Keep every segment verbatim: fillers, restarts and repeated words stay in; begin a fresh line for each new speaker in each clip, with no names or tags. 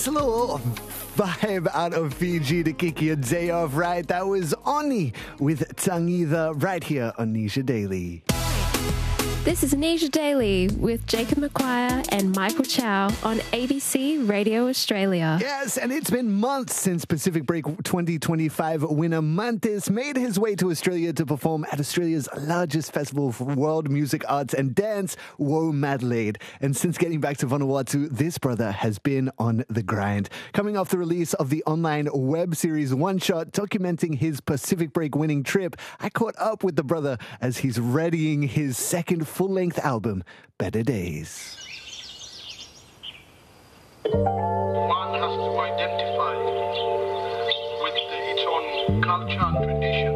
Nice little vibe out of Fiji to kick your day off, right? That was Oni with Tangitha right here on Nisha Daily.
This is Nisha Daily with Jacob McQuire and Michael Chow on A B C Radio Australia.
Yes, and it's been months since Pacific Break twenty twenty-five winner Mantis made his way to Australia to perform at Australia's largest festival for world music, arts and dance, Womadelaide. And since getting back to Vanuatu, this brother has been on the grind. Coming off the release of the online web series One Shot documenting his Pacific Break winning trip, I caught up with the brother as he's readying his second full-length album, Better Days.
One has to identify with its own culture and tradition,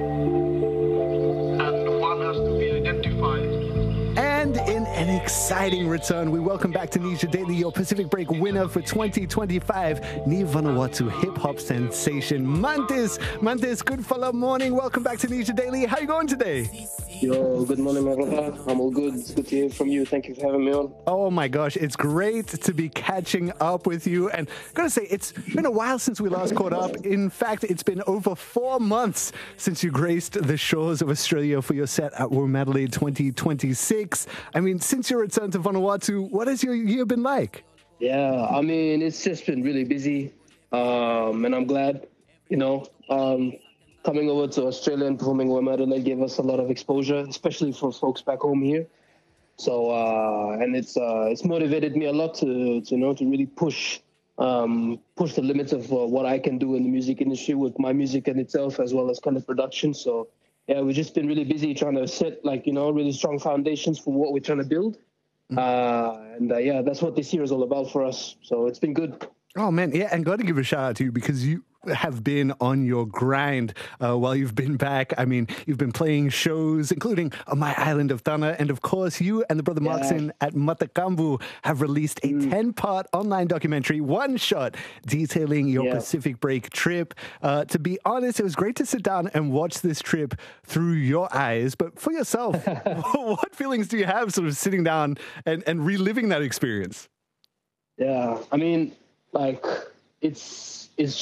and one has to be identified.
And in an exciting return, we welcome back to Nisha Daily, your Pacific Break winner for twenty twenty-five, Ni Vanuatu hip-hop sensation, Mantis. Mantis, good fella morning. Welcome back to Nisha Daily. How you going today?
Yo, good morning, my brother. I'm all good. It's good to hear from you. Thank you for having me on.
Oh my gosh, it's great to be catching up with you. And I gotta say, it's been a while since we last caught up. In fact, it's been over four months since you graced the shores of Australia for your set at Womadelaide twenty twenty-six. I mean, since your return to Vanuatu, what has your year been like?
Yeah, I mean, it's just been really busy. Um, and I'm glad, you know, um, coming over to Australia and performing Womadelaide gave us a lot of exposure, especially for folks back home here. So, uh, and it's uh, it's motivated me a lot to, to you know, to really push um, push the limits of uh, what I can do in the music industry with my music in itself, as well as kind of production. So, yeah, we've just been really busy trying to set, like, you know, really strong foundations for what we're trying to build. Mm-hmm. Uh, and uh, yeah, that's what this year is all about for us. So it's been good.
Oh, man. Yeah, and got to give a shout out to you because you have been on your grind uh, while you've been back. I mean, you've been playing shows, including on my island of Tanna. And of course, you and the brother
yeah.
Markson at Matakambu have released a mm. ten-part online documentary, One Shot, detailing your yeah. Pacific Break trip. Uh, to be honest, it was great to sit down and watch this trip through your eyes. But for yourself, what feelings do you have sort of sitting down and, and reliving that experience?
Yeah, I mean, like, it's it's